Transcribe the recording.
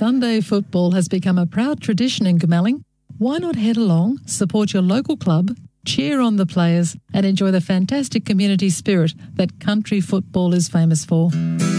Sunday football has become a proud tradition in Goomalling. Why not head along, support your local club, cheer on the players and enjoy the fantastic community spirit that country football is famous for?